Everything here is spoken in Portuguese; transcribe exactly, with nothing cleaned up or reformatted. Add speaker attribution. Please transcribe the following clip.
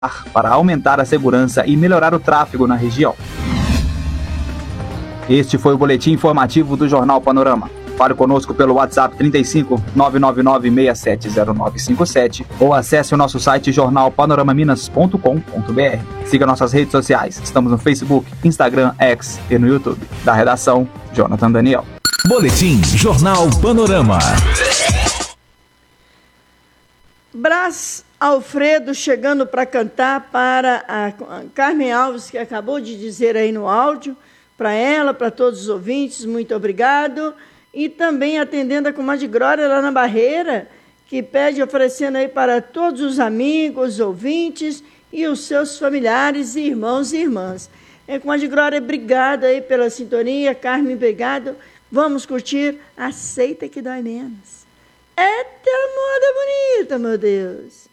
Speaker 1: para aumentar a segurança e melhorar o tráfego na região. Este foi o boletim informativo do Jornal Panorama. Fale conosco pelo WhatsApp trinta e cinco, nove nove nove, seis sete zero nove cinco sete ou acesse o nosso site jornal panorama minas ponto com ponto b r. Siga nossas redes sociais. Estamos no Facebook, Instagram, X e no YouTube. Da redação, Jonathan Daniel.
Speaker 2: Boletim Jornal Panorama.
Speaker 3: Brás Alfredo chegando para cantar para a Carmen Alves, que acabou de dizer aí no áudio, para ela, para todos os ouvintes, muito obrigado. E também atendendo a comadre Glória lá na Barreira, que pede oferecendo aí para todos os amigos, ouvintes e os seus familiares, irmãos e irmãs. É, comadre Glória, obrigado aí pela sintonia. Carmen, obrigado. Vamos curtir Aceita que Dói Menos. Eita moda bonita, meu Deus!